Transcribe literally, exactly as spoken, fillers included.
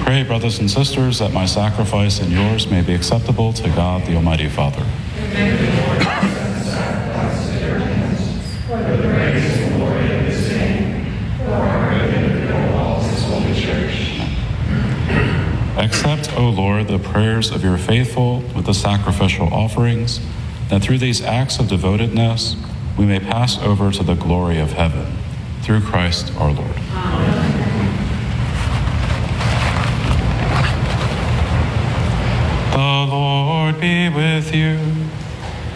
pray, brothers and sisters, that my sacrifice and yours may be acceptable to God, the Almighty Father. Accept, O Lord, the prayers of your faithful with the sacrificial offerings, that through these acts of devotedness we may pass over to the glory of heaven. Through Christ our Lord. Amen. The Lord be with you.